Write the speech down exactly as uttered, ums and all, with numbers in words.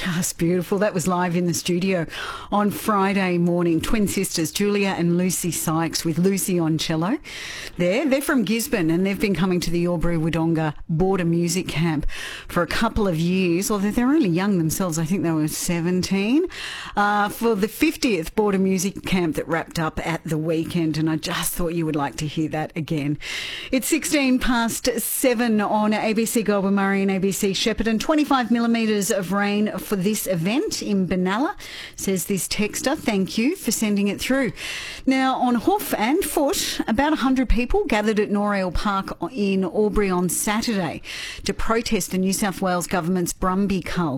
Just beautiful. That was live in the studio on Friday morning. Twin sisters Julia and Lucy Sykes with Lucy on cello. There, they're from Gisborne and they've been coming to the Albury-Wodonga Border Music Camp for a couple of years, although they're only young themselves. I think they were seventeen, uh, for the fiftieth Border Music Camp that wrapped up at the weekend, and I just thought you would like to hear that again. It's sixteen past seven on A B C Goulburn Murray and A B C Shepparton. twenty-five millimetres of rain for this event in Benalla, says this texter. Thank you for sending it through. Now, on hoof and foot, about one hundred people gathered at Norale Park in Albury on Saturday to protest the New South Wales government's Brumby cull.